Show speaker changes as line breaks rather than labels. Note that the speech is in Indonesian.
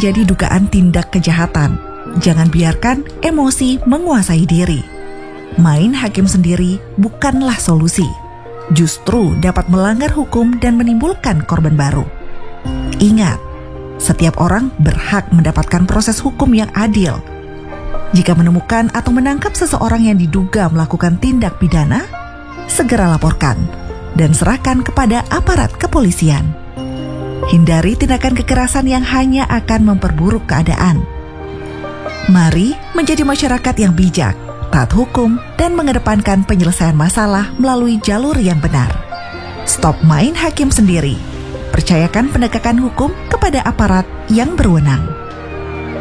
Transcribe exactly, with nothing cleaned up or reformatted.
terjadi dugaan tindak kejahatan, jangan biarkan emosi menguasai diri. Main hakim sendiri bukanlah solusi, justru dapat melanggar hukum dan menimbulkan korban baru. Ingat, setiap orang berhak mendapatkan proses hukum yang adil. Jika menemukan atau menangkap seseorang yang diduga melakukan tindak pidana, segera laporkan dan serahkan kepada aparat kepolisian. Hindari tindakan kekerasan yang hanya akan memperburuk keadaan. Mari menjadi masyarakat yang bijak, taat hukum, dan mengedepankan penyelesaian masalah melalui jalur yang benar. Stop main hakim sendiri. Percayakan penegakan hukum kepada aparat yang berwenang.